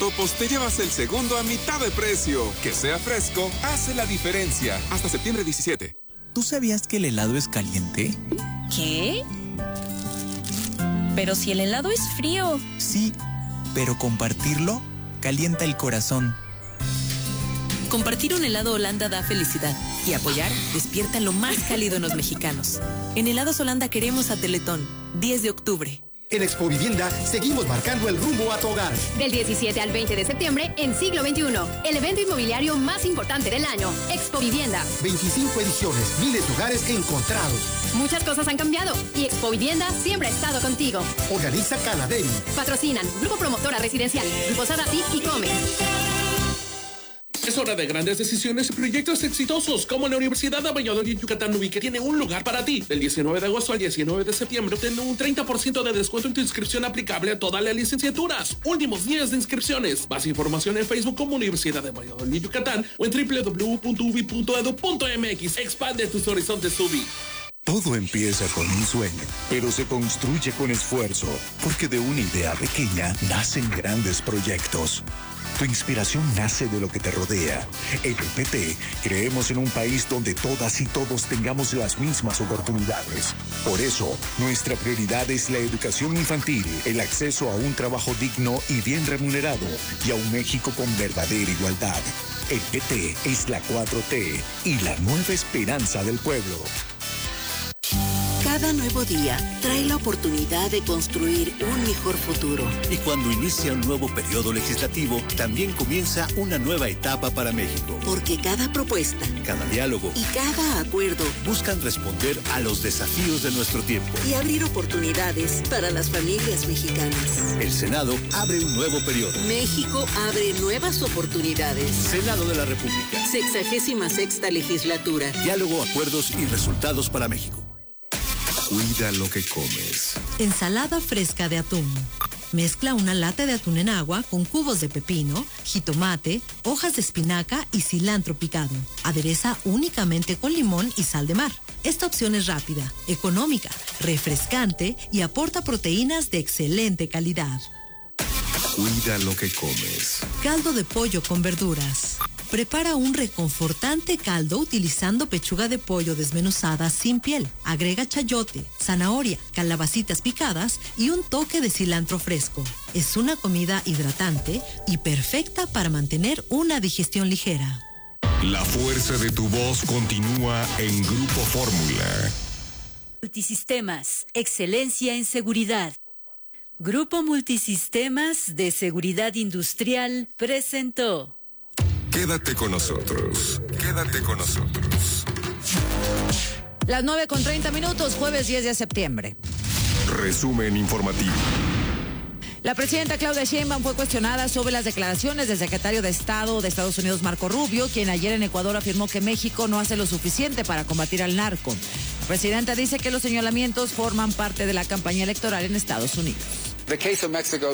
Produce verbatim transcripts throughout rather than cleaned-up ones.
Topos te llevas el segundo a mitad de precio. Que sea fresco, hace la diferencia. Hasta septiembre diecisiete. ¿Tú sabías que el helado es caliente? ¿Qué? Pero si el helado es frío. Sí, pero compartirlo calienta el corazón. Compartir un helado Holanda da felicidad y apoyar despierta lo más cálido en los mexicanos. En Helados Holanda queremos a Teletón, diez de octubre. En Expo Vivienda seguimos marcando el rumbo a tu hogar. Del diecisiete al veinte de septiembre en Siglo veintiuno, el evento inmobiliario más importante del año, Expo Vivienda. veinticinco ediciones, miles de hogares encontrados. Muchas cosas han cambiado y Expo Vivienda siempre ha estado contigo. Organiza Canadem. Patrocinan Grupo Promotora Residencial, Grupo Sadati y Come. Es hora de grandes decisiones y proyectos exitosos, como la Universidad de Valladolid Yucatán Ubi, que tiene un lugar para ti. Del diecinueve de agosto al diecinueve de septiembre, obtén un treinta por ciento de descuento en tu inscripción aplicable a todas las licenciaturas. Últimos días de inscripciones. Más información en Facebook como Universidad de Valladolid Yucatán o en doble u doble u doble u punto ubi punto edu punto mx. Expande tus horizontes, Ubi. Todo empieza con un sueño, pero se construye con esfuerzo, porque de una idea pequeña nacen grandes proyectos. Tu inspiración nace de lo que te rodea. En el P T creemos en un país donde todas y todos tengamos las mismas oportunidades. Por eso, nuestra prioridad es la educación infantil, el acceso a un trabajo digno y bien remunerado y a un México con verdadera igualdad. El P T es la cuatro T y la nueva esperanza del pueblo. Cada nuevo día trae la oportunidad de construir un mejor futuro. Y cuando inicia un nuevo periodo legislativo, también comienza una nueva etapa para México. Porque cada propuesta, cada diálogo y cada acuerdo buscan responder a los desafíos de nuestro tiempo y abrir oportunidades para las familias mexicanas. El Senado abre un nuevo periodo. México abre nuevas oportunidades. Senado de la República. Sexagésima sexta legislatura. Diálogo, acuerdos y resultados para México. Cuida lo que comes. Ensalada fresca de atún. Mezcla una lata de atún en agua con cubos de pepino, jitomate, hojas de espinaca y cilantro picado. Adereza únicamente con limón y sal de mar. Esta opción es rápida, económica, refrescante y aporta proteínas de excelente calidad. Cuida lo que comes. Caldo de pollo con verduras. Prepara un reconfortante caldo utilizando pechuga de pollo desmenuzada sin piel. Agrega chayote, zanahoria, calabacitas picadas y un toque de cilantro fresco. Es una comida hidratante y perfecta para mantener una digestión ligera. La fuerza de tu voz continúa en Grupo Fórmula. Multisistemas, excelencia en seguridad. Grupo Multisistemas de Seguridad Industrial presentó. Quédate con nosotros, quédate con nosotros. Las nueve con treinta minutos, jueves diez de septiembre. Resumen informativo. La presidenta Claudia Sheinbaum fue cuestionada sobre las declaraciones del secretario de Estado de Estados Unidos, Marco Rubio, quien ayer en Ecuador afirmó que México no hace lo suficiente para combatir al narco. La presidenta dice que los señalamientos forman parte de la campaña electoral en Estados Unidos. El caso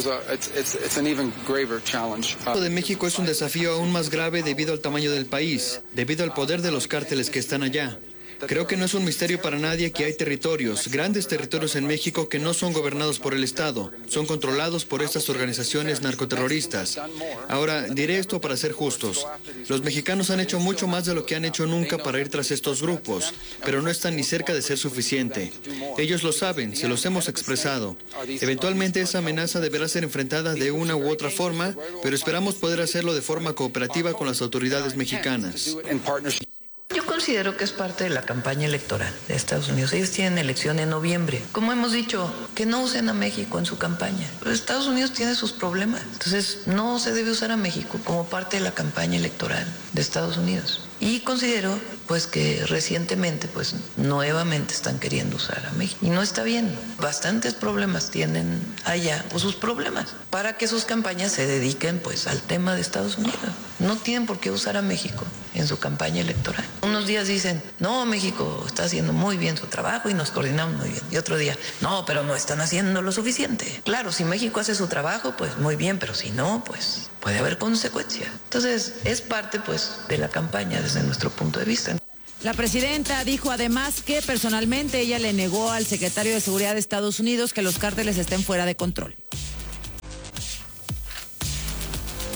de México es un desafío aún más grave debido al tamaño del país, debido al poder de los cárteles que están allá. Creo que no es un misterio para nadie que hay territorios, grandes territorios en México que no son gobernados por el Estado, son controlados por estas organizaciones narcoterroristas. Ahora, diré esto para ser justos. Los mexicanos han hecho mucho más de lo que han hecho nunca para ir tras estos grupos, pero no están ni cerca de ser suficiente. Ellos lo saben, se los hemos expresado. Eventualmente esa amenaza deberá ser enfrentada de una u otra forma, pero esperamos poder hacerlo de forma cooperativa con las autoridades mexicanas. Yo considero que es parte de la campaña electoral de Estados Unidos. Ellos tienen elección en noviembre. Como hemos dicho, que no usen a México en su campaña. Pero Estados Unidos tiene sus problemas. Entonces, no se debe usar a México como parte de la campaña electoral de Estados Unidos. Y considero, pues, que recientemente, pues, nuevamente están queriendo usar a México. Y no está bien. Bastantes problemas tienen allá, o sus problemas, para que sus campañas se dediquen, pues, al tema de Estados Unidos. No tienen por qué usar a México en su campaña electoral. Unos días dicen, no, México está haciendo muy bien su trabajo y nos coordinamos muy bien. Y otro día, no, pero no están haciendo lo suficiente. Claro, si México hace su trabajo, pues muy bien, pero si no, pues puede haber consecuencias. Entonces, es parte, pues, de la campaña desde nuestro punto de vista. La presidenta dijo además que personalmente ella le negó al secretario de Seguridad de Estados Unidos que los cárteles estén fuera de control.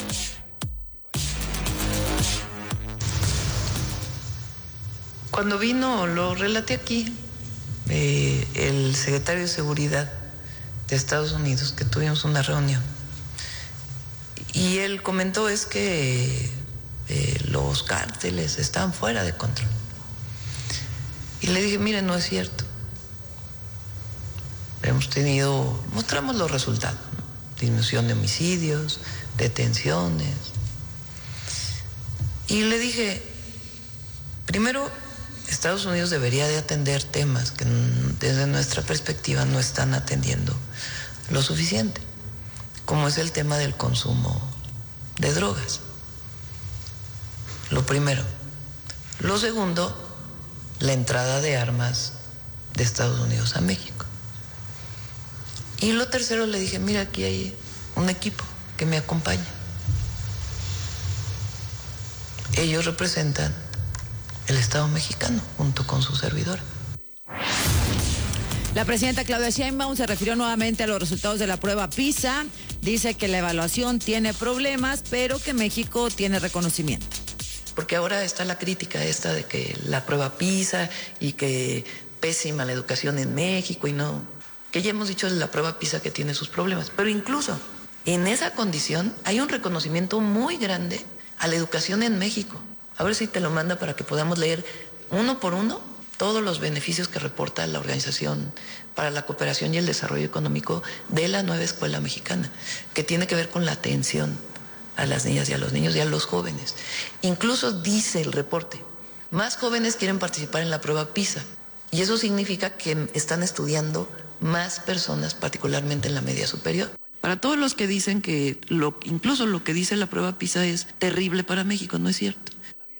Cuando vino, lo relaté aquí, eh, el secretario de Seguridad de Estados Unidos, que tuvimos una reunión, y él comentó es que eh, los cárteles están fuera de control. Y le dije, mire, no es cierto. Hemos tenido, mostramos los resultados, ¿no? Disminución de homicidios, detenciones. Y le dije, primero, Estados Unidos debería de atender temas que desde nuestra perspectiva no están atendiendo lo suficiente, como es el tema del consumo de drogas. Lo primero. Lo segundo, la entrada de armas de Estados Unidos a México. Y lo tercero, le dije, mira, aquí hay un equipo que me acompaña. Ellos representan el Estado mexicano junto con su servidora. La presidenta Claudia Sheinbaum se refirió nuevamente a los resultados de la prueba PISA. Dice que la evaluación tiene problemas, pero que México tiene reconocimiento. Porque ahora está la crítica esta de que la prueba PISA y que pésima la educación en México y no... Que ya hemos dicho de la prueba PISA que tiene sus problemas. Pero incluso en esa condición hay un reconocimiento muy grande a la educación en México. A ver si te lo manda para que podamos leer uno por uno todos los beneficios que reporta la Organización para la Cooperación y el Desarrollo Económico de la nueva escuela mexicana, que tiene que ver con la atención a las niñas y a los niños y a los jóvenes. Incluso dice el reporte, más jóvenes quieren participar en la prueba PISA, y eso significa que están estudiando más personas, particularmente en la media superior. Para todos los que dicen que lo, incluso lo que dice la prueba PISA es terrible para México, no es cierto.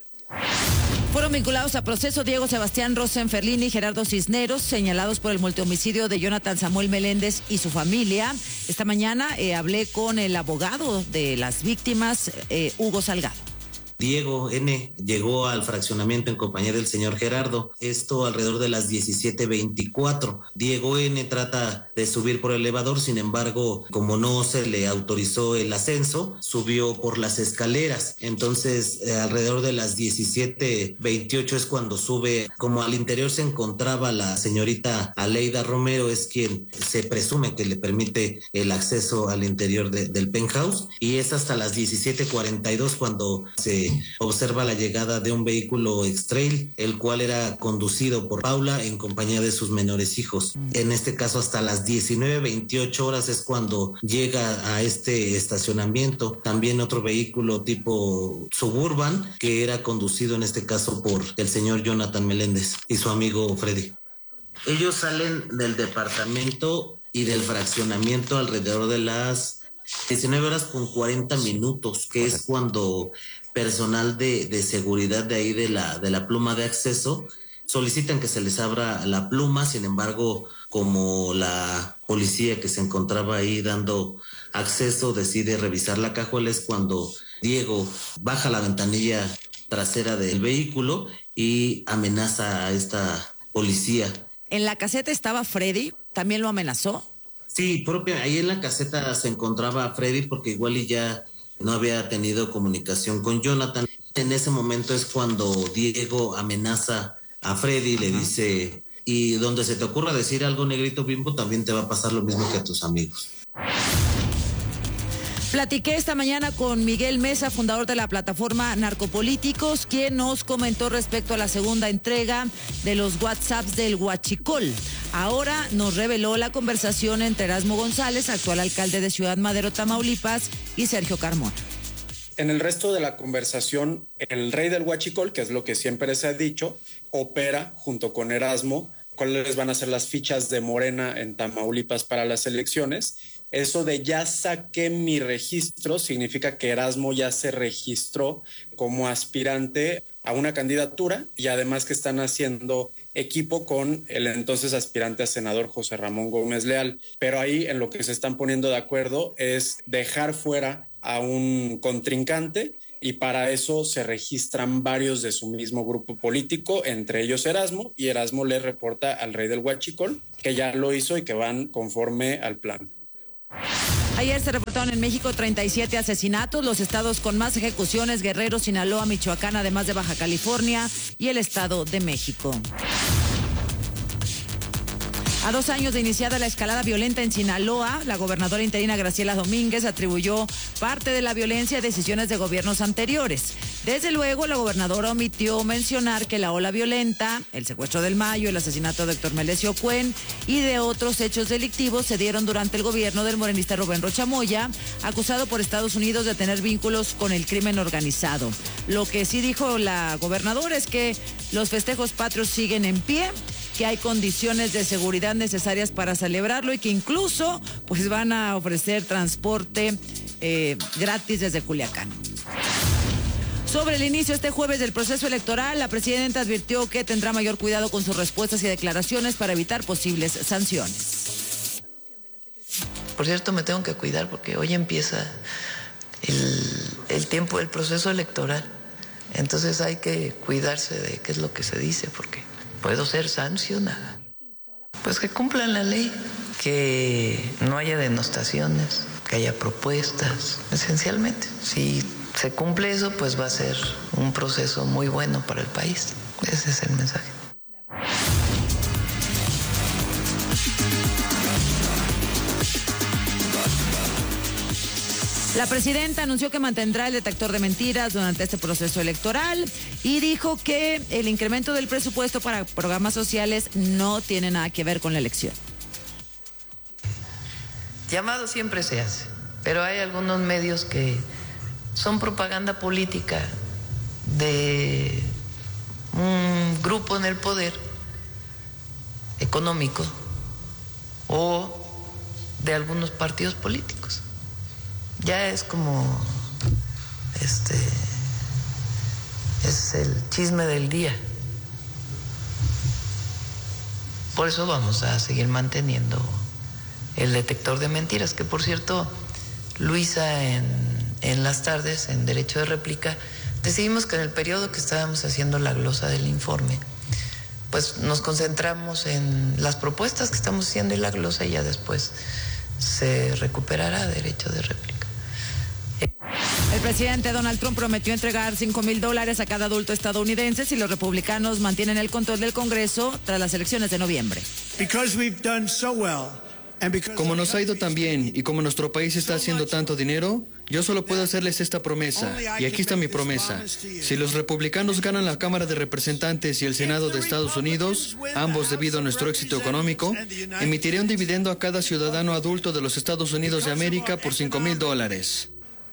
Fueron vinculados a proceso Diego Sebastián Rosenferlini y Gerardo Cisneros, señalados por el multihomicidio de Jonathan Samuel Meléndez y su familia. Esta mañana eh, hablé con el abogado de las víctimas, eh, Hugo Salgado. Diego N. llegó al fraccionamiento en compañía del señor Gerardo, esto alrededor de las diecisiete veinticuatro. Diego N. trata de subir por el elevador, sin embargo, como no se le autorizó el ascenso, subió por las escaleras. Entonces, eh, alrededor de las diecisiete veintiocho es cuando sube. Como al interior se encontraba la señorita Aleida Romero, es quien se presume que le permite el acceso al interior de, del penthouse, y es hasta las diecisiete cuarenta y dos cuando se observa la llegada de un vehículo X-Trail, el cual era conducido por Paula en compañía de sus menores hijos. En este caso, hasta las diecinueve veintiocho horas es cuando llega a este estacionamiento también otro vehículo tipo Suburban, que era conducido en este caso por el señor Jonathan Meléndez y su amigo Freddy. Ellos salen del departamento y del fraccionamiento alrededor de las diecinueve horas con cuarenta minutos, que es cuando personal de, de seguridad de ahí de la, de la pluma de acceso solicitan que se les abra la pluma. Sin embargo, como la policía que se encontraba ahí dando acceso decide revisar la cajuela, es cuando Diego baja la ventanilla trasera del vehículo y amenaza a esta policía. ¿En la caseta estaba Freddy? ¿También lo amenazó? Sí, propia, ahí en la caseta se encontraba Freddy, porque igual y ya no había tenido comunicación con Jonathan. En ese momento es cuando Diego amenaza a Freddy y le dice, y donde se te ocurra decir algo, negrito Bimbo, también te va a pasar lo mismo que a tus amigos. Platiqué esta mañana con Miguel Mesa, fundador de la plataforma Narcopolíticos, quien nos comentó respecto a la segunda entrega de los WhatsApps del Huachicol. Ahora nos reveló la conversación entre Erasmo González, actual alcalde de Ciudad Madero, Tamaulipas, y Sergio Carmona. En el resto de la conversación, el rey del Huachicol, que es lo que siempre se ha dicho, opera junto con Erasmo cuáles van a ser las fichas de Morena en Tamaulipas para las elecciones. Eso de ya saqué mi registro significa que Erasmo ya se registró como aspirante a una candidatura, y además que están haciendo equipo con el entonces aspirante a senador José Ramón Gómez Leal. Pero ahí en lo que se están poniendo de acuerdo es dejar fuera a un contrincante, y para eso se registran varios de su mismo grupo político, entre ellos Erasmo, y Erasmo le reporta al rey del Huachicol que ya lo hizo y que van conforme al plan. Ayer se reportaron en México treinta y siete asesinatos, los estados con más ejecuciones: Guerrero, Sinaloa, Michoacán, además de Baja California y el Estado de México. A dos años de iniciada la escalada violenta en Sinaloa, la gobernadora interina Graciela Domínguez atribuyó parte de la violencia a decisiones de gobiernos anteriores. Desde luego, la gobernadora omitió mencionar que la ola violenta, el secuestro del Mayo, el asesinato de Héctor Melesio Cuen y de otros hechos delictivos se dieron durante el gobierno del morenista Rubén Rocha Moya, acusado por Estados Unidos de tener vínculos con el crimen organizado. Lo que sí dijo la gobernadora es que los festejos patrios siguen en pie, que hay condiciones de seguridad necesarias para celebrarlo y que incluso pues van a ofrecer transporte eh, gratis desde Culiacán. Sobre el inicio este jueves del proceso electoral, la presidenta advirtió que tendrá mayor cuidado con sus respuestas y declaraciones para evitar posibles sanciones. Por cierto, me tengo que cuidar porque hoy empieza el, el tiempo del proceso electoral. Entonces hay que cuidarse de qué es lo que se dice porque puedo ser sancionada. Pues que cumplan la ley, que no haya denostaciones, que haya propuestas, esencialmente. Si se cumple eso, pues va a ser un proceso muy bueno para el país. Ese es el mensaje. La presidenta anunció que mantendrá el detector de mentiras durante este proceso electoral y dijo que el incremento del presupuesto para programas sociales no tiene nada que ver con la elección. Llamado siempre se hace, pero hay algunos medios que son propaganda política de un grupo en el poder económico o de algunos partidos políticos. Ya es como, este, es el chisme del día. Por eso vamos a seguir manteniendo el detector de mentiras, que por cierto, Luisa en, en las tardes, en Derecho de Réplica, decidimos que en el periodo que estábamos haciendo la glosa del informe, pues nos concentramos en las propuestas que estamos haciendo y la glosa, y ya después se recuperará Derecho de Réplica. El presidente Donald Trump prometió entregar cinco mil dólares a cada adulto estadounidense si los republicanos mantienen el control del Congreso tras las elecciones de noviembre. Como nos ha ido tan bien y como nuestro país está haciendo tanto dinero, yo solo puedo hacerles esta promesa, y aquí está mi promesa. Si los republicanos ganan la Cámara de Representantes y el Senado de Estados Unidos, ambos debido a nuestro éxito económico, emitiré un dividendo a cada ciudadano adulto de los Estados Unidos de América por cinco mil dólares.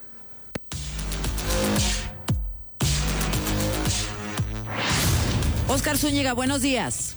Oscar Zúñiga, buenos días.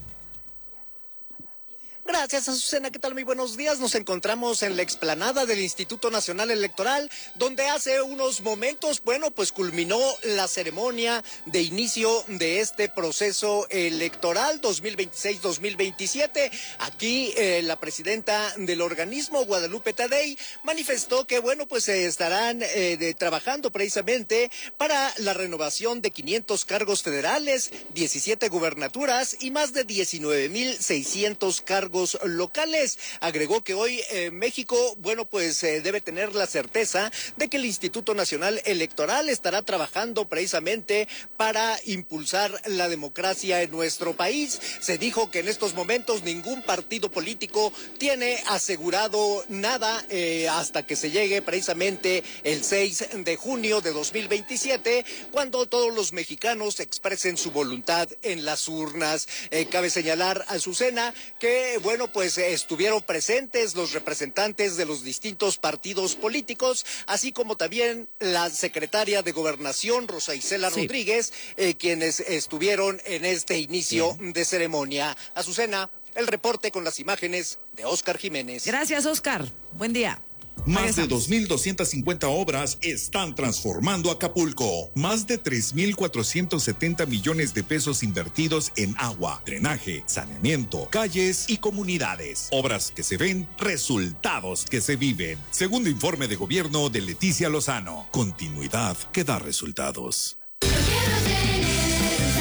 Gracias, Azucena. ¿Qué tal? Muy buenos días. Nos encontramos en la explanada del Instituto Nacional Electoral, donde hace unos momentos, bueno, pues culminó la ceremonia de inicio de este proceso electoral dos mil veintiséis dos mil veintisiete. Aquí eh, la presidenta del organismo, Guadalupe Tadei, manifestó que, bueno, pues se estarán eh, de, trabajando precisamente para la renovación de quinientos cargos federales, diecisiete gubernaturas y más de diecinueve mil seiscientos cargos locales. Agregó que hoy eh, México, bueno, pues eh, debe tener la certeza de que el Instituto Nacional Electoral estará trabajando precisamente para impulsar la democracia en nuestro país. Se dijo que en estos momentos ningún partido político tiene asegurado nada eh, hasta que se llegue precisamente el seis de junio de dos mil veintisiete, cuando todos los mexicanos expresen su voluntad en las urnas. Eh, cabe señalar, Azucena, que bueno, pues eh, estuvieron presentes los representantes de los distintos partidos políticos, así como también la secretaria de Gobernación, Rosa Isela sí. Rodríguez, eh, quienes estuvieron en este inicio Bien. de ceremonia. Azucena, el reporte con las imágenes de Oscar Jiménez. Gracias, Oscar. Buen día. Más de dos mil doscientas cincuenta obras están transformando Acapulco. Más de tres mil cuatrocientos setenta millones de pesos invertidos en agua, drenaje, saneamiento, calles y comunidades. Obras que se ven, resultados que se viven. Segundo informe de gobierno de Leticia Lozano. Continuidad que da resultados. Quiero tener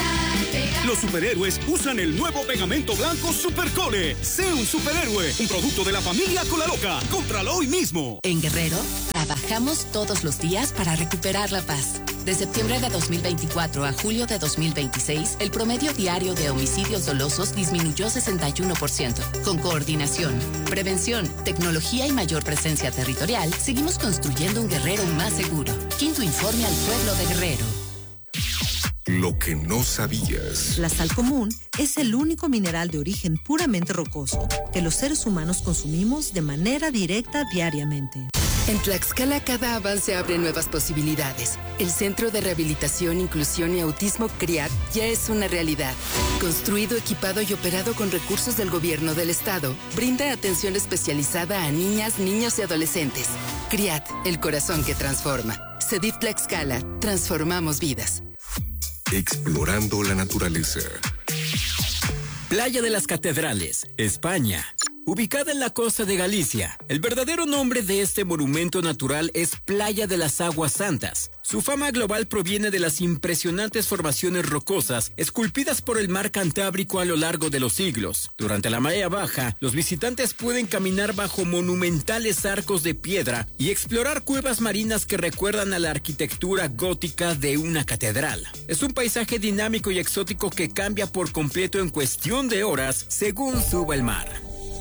Los superhéroes usan el nuevo pegamento blanco Supercole. Sé un superhéroe, un producto de la familia Colaloca. Cómpralo hoy mismo. En Guerrero, trabajamos todos los días para recuperar la paz. De septiembre de dos mil veinticuatro a julio de dos mil veintiséis, el promedio diario de homicidios dolosos disminuyó sesenta y uno por ciento. Con coordinación, prevención, tecnología y mayor presencia territorial, seguimos construyendo un Guerrero más seguro. Quinto informe al pueblo de Guerrero. Lo que no sabías. La sal común es el único mineral de origen puramente rocoso que los seres humanos consumimos de manera directa diariamente. En Tlaxcala cada avance abre nuevas posibilidades. El Centro de Rehabilitación, Inclusión y Autismo CRIAT ya es una realidad. Construido, equipado y operado con recursos del gobierno del estado, brinda atención especializada a niñas, niños y adolescentes. CRIAT, el corazón que transforma. CEDIF Tlaxcala, transformamos vidas. Explorando la naturaleza. Playa de las Catedrales, España. Ubicada en la costa de Galicia, el verdadero nombre de este monumento natural es Playa de las Aguas Santas. Su fama global proviene de las impresionantes formaciones rocosas esculpidas por el mar Cantábrico a lo largo de los siglos. Durante la marea baja, los visitantes pueden caminar bajo monumentales arcos de piedra y explorar cuevas marinas que recuerdan a la arquitectura gótica de una catedral. Es un paisaje dinámico y exótico que cambia por completo en cuestión de horas según suba el mar.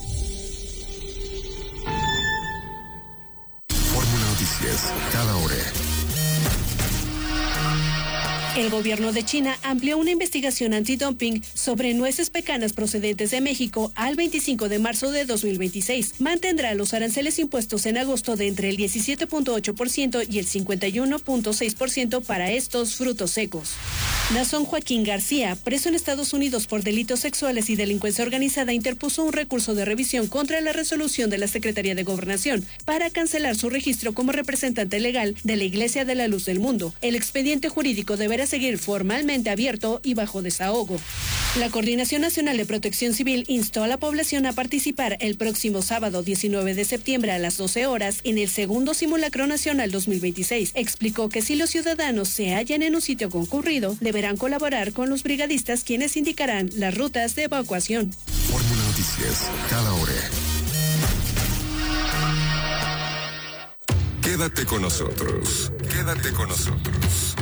Noticias, cada hora. El gobierno de China amplió una investigación antidumping sobre nueces pecanas procedentes de México al veinticinco de marzo de dos mil veintiséis. Mantendrá los aranceles impuestos en agosto de entre el diecisiete punto ocho por ciento y el cincuenta y uno punto seis por ciento para estos frutos secos. Nazón Joaquín García, preso en Estados Unidos por delitos sexuales y delincuencia organizada, interpuso un recurso de revisión contra la resolución de la Secretaría de Gobernación para cancelar su registro como representante legal de la Iglesia de la Luz del Mundo. El expediente jurídico deberá seguir formalmente abierto y bajo desahogo. La Coordinación Nacional de Protección Civil instó a la población a participar el próximo sábado diecinueve de septiembre a las doce horas en el segundo Simulacro Nacional dos mil veintiséis. Explicó que si los ciudadanos se hallan en un sitio concurrido, deberán colaborar con los brigadistas, quienes indicarán las rutas de evacuación. Fórmula Noticias, cada hora. Quédate con nosotros. Quédate con nosotros.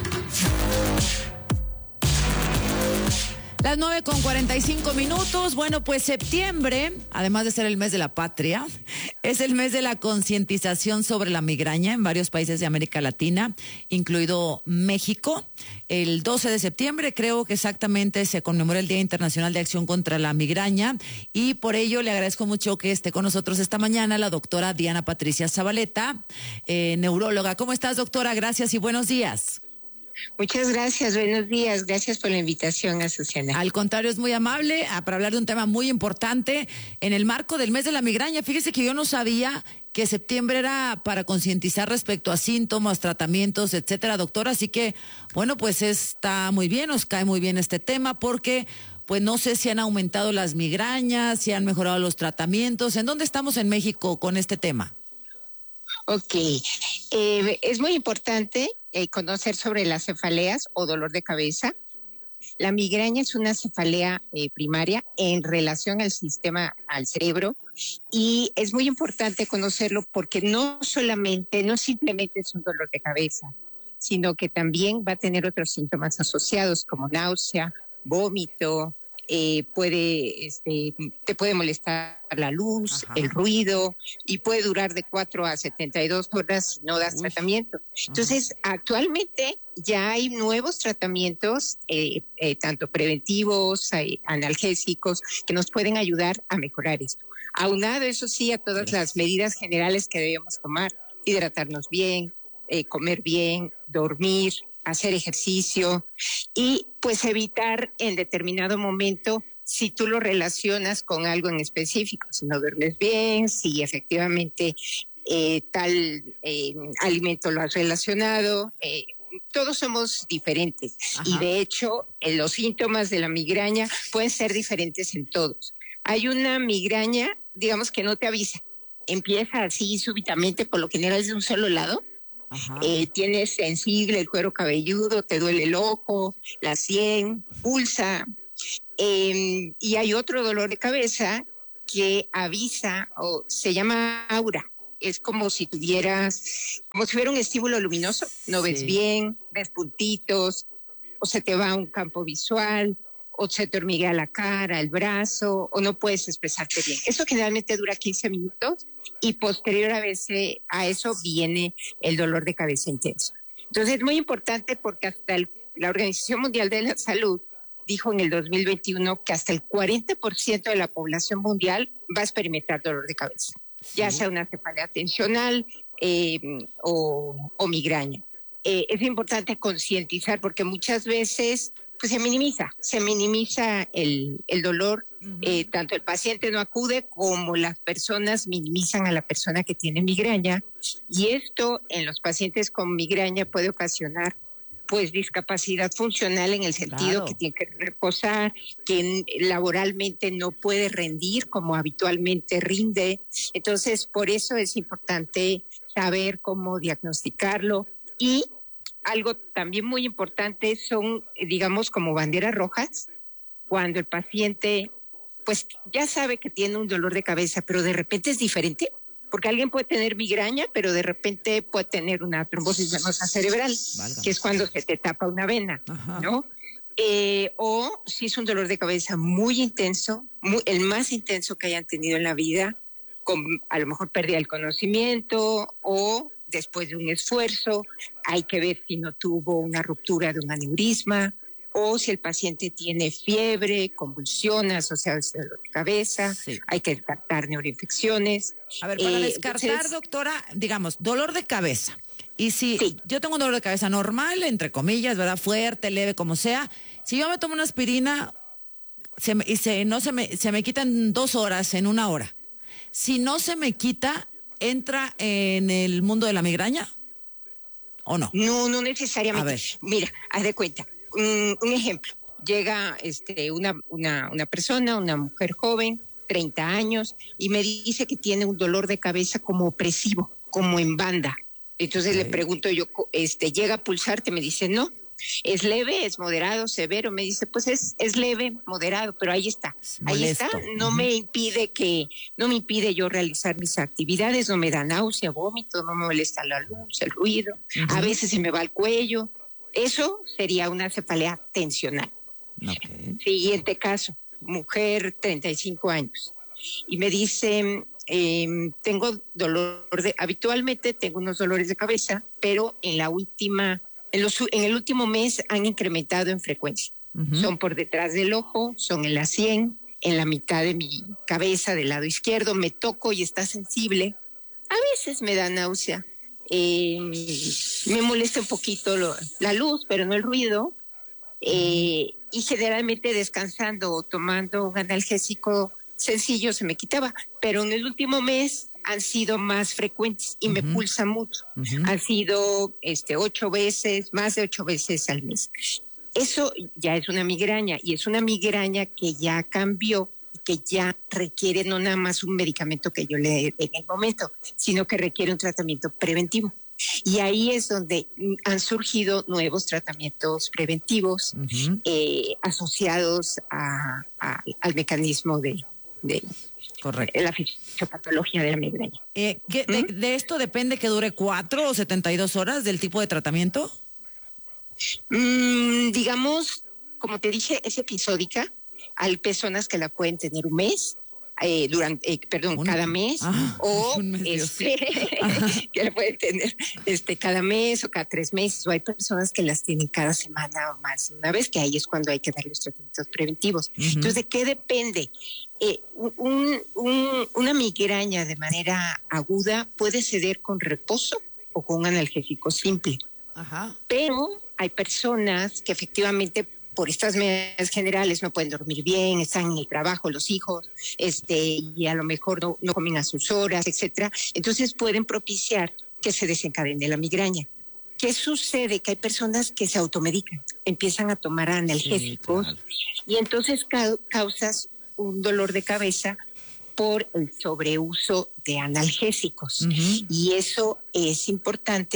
Las nueve con cuarenta y cinco minutos. Bueno, pues septiembre, además de ser el mes de la patria, es el mes de la concientización sobre la migraña en varios países de América Latina, incluido México. El doce de septiembre creo que exactamente se conmemora el Día Internacional de Acción contra la Migraña, y por ello le agradezco mucho que esté con nosotros esta mañana la doctora Diana Patricia Zabaleta, eh, neuróloga. ¿Cómo estás, doctora? Gracias y buenos días. Muchas gracias, buenos días, gracias por la invitación, Azucena. Al contrario, es muy amable ah, para hablar de un tema muy importante en el marco del mes de la migraña. Fíjese que yo no sabía que septiembre era para concientizar respecto a síntomas, tratamientos, etcétera, doctora, así que, bueno, pues está muy bien, nos cae muy bien este tema porque, pues no sé si han aumentado las migrañas, si han mejorado los tratamientos. ¿En dónde estamos en México con este tema? Ok, eh, es muy importante eh, conocer sobre las cefaleas o dolor de cabeza. La migraña es una cefalea eh, primaria en relación al sistema, al cerebro, y es muy importante conocerlo porque no solamente, no simplemente es un dolor de cabeza, sino que también va a tener otros síntomas asociados como náusea, vómito, eh, puede, este, te puede molestar la luz, Ajá. el ruido, y puede durar de cuatro a setenta y dos horas si no das Uy. tratamiento. Entonces, Ajá. actualmente ya hay nuevos tratamientos, eh, eh, tanto preventivos, eh, analgésicos, que nos pueden ayudar a mejorar esto. Aunado, eso sí, a todas las medidas generales que debemos tomar: hidratarnos bien, eh, comer bien, dormir, hacer ejercicio y pues evitar en determinado momento, si tú lo relacionas con algo en específico, si no duermes bien, si efectivamente eh, tal eh, alimento lo has relacionado, eh, todos somos diferentes. Ajá. Y de hecho eh, los síntomas de la migraña pueden ser diferentes en todos. Hay una migraña, digamos, que no te avisa, empieza así súbitamente, por lo general es de un solo lado, eh, tienes sensible el cuero cabelludo, te duele el ojo, la sien, pulsa. Eh, y hay otro dolor de cabeza que avisa, o se llama aura. Es como si tuvieras, como si fuera un estímulo luminoso, no ves Sí. bien, ves puntitos, o se te va un campo visual, o se te hormiguea la cara, el brazo, o no puedes expresarte bien. Eso generalmente dura quince minutos y posterior a veces a eso viene el dolor de cabeza intenso. Entonces es muy importante porque hasta el, la Organización Mundial de la Salud dijo en el dos mil veintiuno que hasta el cuarenta por ciento de la población mundial va a experimentar dolor de cabeza, ya sea una cefalea tensional eh, o, o migraña. Eh, es importante concientizar porque muchas veces pues se minimiza, se minimiza el, el dolor, uh-huh. eh, tanto el paciente no acude como las personas minimizan a la persona que tiene migraña, y esto en los pacientes con migraña puede ocasionar pues discapacidad funcional en el sentido claro. que tiene que reposar, que laboralmente no puede rendir como habitualmente rinde. Entonces, por eso es importante saber cómo diagnosticarlo. Y algo también muy importante son, digamos, como banderas rojas, cuando el paciente pues ya sabe que tiene un dolor de cabeza, pero de repente es diferente. Porque alguien puede tener migraña, pero de repente puede tener una trombosis venosa cerebral, Valga. que es cuando se te tapa una vena, Ajá. ¿no? Eh, o si es un dolor de cabeza muy intenso, muy, el más intenso que hayan tenido en la vida, con a lo mejor pérdida del conocimiento o después de un esfuerzo, hay que ver si no tuvo una ruptura de un aneurisma, o si el paciente tiene fiebre, convulsiones asociadas al dolor de cabeza, sí. hay que descartar neuroinfecciones. A ver, para eh, descartar, entonces, doctora, digamos, dolor de cabeza. Y si sí. yo tengo un dolor de cabeza normal, entre comillas, ¿verdad? Fuerte, leve, como sea. Si yo me tomo una aspirina se me, y se, no se me, se me quita en dos horas, en una hora. Si no se me quita, ¿entra en el mundo de la migraña o no? No, no necesariamente. A ver. Mira, haz de cuenta. Un, un ejemplo, llega este, una, una, una persona, una mujer joven, treinta años, y me dice que tiene un dolor de cabeza como opresivo, como en banda. Entonces okay. le pregunto yo, este, ¿llega a pulsarte? Me dice, no. ¿Es leve, es moderado, severo? Me dice, pues es, es leve, moderado, pero ahí está. Ahí Molesto. está, no uh-huh. me impide que, no me impide yo realizar mis actividades, no me da náusea, vómito, no me molesta la luz, el ruido, uh-huh. a veces se me va el cuello. Eso sería una cefalea tensional. Okay. Siguiente caso, mujer, treinta y cinco años. Y me dice, eh, tengo dolor de, habitualmente tengo unos dolores de cabeza, pero en la última, en, los, en el último mes han incrementado en frecuencia. Uh-huh. Son por detrás del ojo, son en la sien, en la mitad de mi cabeza, del lado izquierdo, me toco y está sensible. A veces me da náusea. Eh, me molesta un poquito lo, la luz, pero no el ruido, eh, y generalmente descansando o tomando un analgésico sencillo se me quitaba, pero en el último mes han sido más frecuentes y uh-huh. me pulsa mucho. Uh-huh. Han sido este, ocho veces, más de ocho veces al mes. Eso ya es una migraña, y es una migraña que ya cambió, que ya requiere no nada más un medicamento que yo le dé en el momento, sino que requiere un tratamiento preventivo. Y ahí es donde han surgido nuevos tratamientos preventivos uh-huh. eh, asociados a, a, al mecanismo de, de Correcto. la fisiopatología de la migraña. Eh, ¿qué, ¿Mm? de, ¿De esto depende que dure cuatro o setenta y dos horas del tipo de tratamiento? Mm, digamos, como te dije, es episódica. Hay personas que la pueden tener un mes, eh, durante, eh, perdón, un, cada mes, ah, o mes, este, que la pueden tener este, cada mes o cada tres meses, o hay personas que las tienen cada semana o más una vez, que ahí es cuando hay que dar los tratamientos preventivos. Uh-huh. Entonces, ¿de qué depende? Eh, un, un, una migraña de manera aguda puede ceder con reposo o con un analgésico simple. Ajá. Pero hay personas que efectivamente por estas medidas generales no pueden dormir bien, están en el trabajo los hijos, este, y a lo mejor no, no comen a sus horas, etcétera. Entonces pueden propiciar que se desencadene la migraña. ¿Qué sucede? Que hay personas que se automedican, empiezan a tomar analgésicos, sí, claro. y entonces ca- causas un dolor de cabeza por el sobreuso de analgésicos. Uh-huh. Y eso es importante,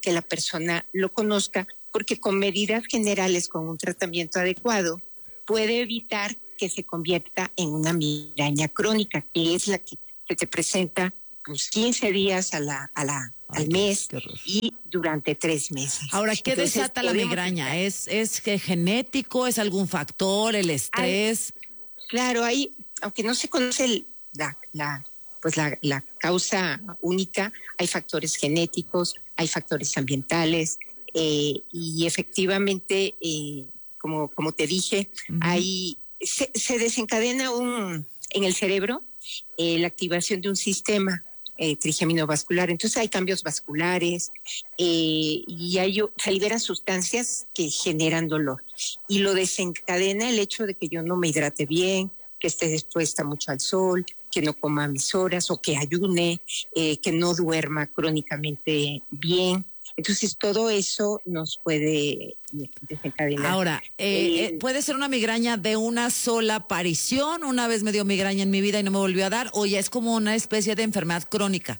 que la persona lo conozca, porque con medidas generales, con un tratamiento adecuado, puede evitar que se convierta en una migraña crónica, que es la que se te presenta pues, quince días a la, a la, Ay, al mes y durante tres meses. Ahora, ¿qué Entonces, desata la migraña? ¿Es, ¿Es que genético? ¿Es algún factor? ¿El estrés? Hay, claro, hay, aunque no se conoce el, la, la, pues la, la causa única, hay factores genéticos, hay factores ambientales eh, y efectivamente, eh, como, como te dije, uh-huh. hay se, se desencadena un, en el cerebro eh, la activación de un sistema Eh, trigeminovascular, entonces hay cambios vasculares eh, y hay, se liberan sustancias que generan dolor y lo desencadena el hecho de que yo no me hidrate bien, que esté expuesta mucho al sol, que no coma a mis horas o que ayune, eh, que no duerma crónicamente bien. Entonces todo eso nos puede desencadenar. Ahora, eh, eh, ¿puede ser una migraña de una sola aparición? Una vez me dio migraña en mi vida y no me volvió a dar, ¿o ya es como una especie de enfermedad crónica?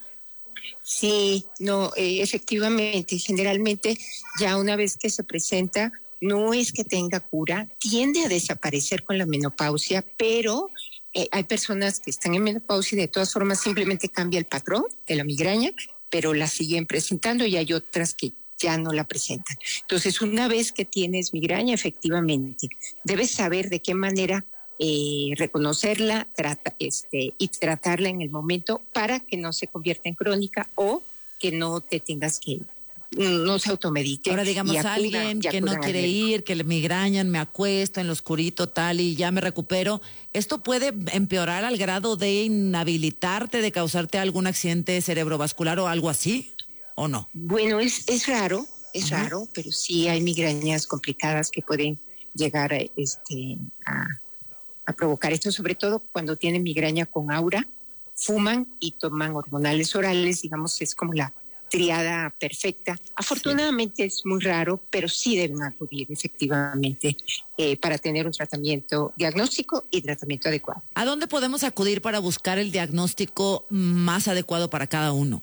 Sí, no, eh, efectivamente, generalmente ya una vez que se presenta, no es que tenga cura, tiende a desaparecer con la menopausia, pero eh, hay personas que están en menopausia y de todas formas simplemente cambia el patrón de la migraña, pero la siguen presentando y hay otras que ya no la presentan. Entonces, una vez que tienes migraña, efectivamente, debes saber de qué manera eh, reconocerla trata, este, y tratarla en el momento para que no se convierta en crónica o que no te tengas que, no se automedique. Ahora, digamos, acuda, alguien que no quiere ir, que le migrañan, me acuesto en lo oscurito tal y ya me recupero, ¿esto puede empeorar al grado de inhabilitarte, de causarte algún accidente cerebrovascular o algo así, o no? Bueno, es, es raro, es uh-huh. raro, pero sí hay migrañas complicadas que pueden llegar a, este, a, a provocar esto, sobre todo cuando tienen migraña con aura, fuman y toman hormonales orales, digamos, es como la triada perfecta. Afortunadamente sí. Es muy raro, pero sí deben acudir efectivamente eh, para tener un tratamiento diagnóstico y tratamiento adecuado. ¿A dónde podemos acudir para buscar el diagnóstico más adecuado para cada uno?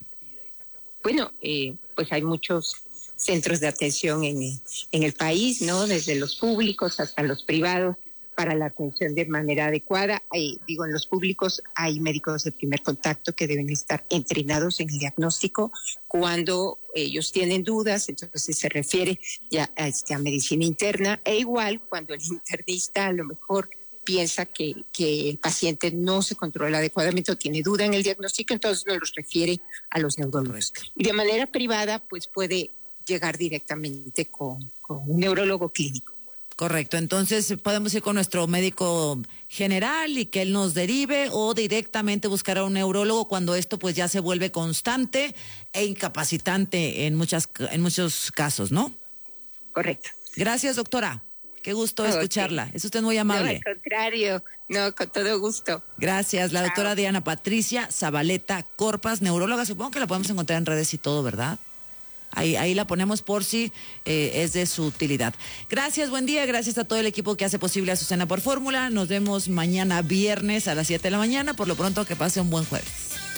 Bueno, eh, pues hay muchos centros de atención en, en el país, ¿no? Desde los públicos hasta los privados, para la atención de manera adecuada. Hay, digo, en los públicos hay médicos de primer contacto que deben estar entrenados en el diagnóstico. Cuando ellos tienen dudas, entonces se refiere ya a, a medicina interna, e igual cuando el internista a lo mejor piensa que, que el paciente no se controla adecuadamente o tiene duda en el diagnóstico, entonces nos los refiere a los neurólogos. Y de manera privada, pues puede llegar directamente con, con un neurólogo clínico. Correcto, entonces podemos ir con nuestro médico general y que él nos derive o directamente buscar a un neurólogo cuando esto pues ya se vuelve constante e incapacitante en muchas en muchos casos, ¿no? Correcto. Gracias, doctora. Qué gusto okay. escucharla. Es usted muy amable. No, al contrario. No, con todo gusto. Gracias. La Chao. Doctora Diana Patricia Zabaleta Corpas, neuróloga. Supongo que la podemos encontrar en redes y todo, ¿verdad? Ahí, ahí la ponemos por si eh, es de su utilidad. Gracias, buen día. Gracias a todo el equipo que hace posible Azucena por Fórmula. Nos vemos mañana viernes a las siete de la mañana. Por lo pronto, que pase un buen jueves.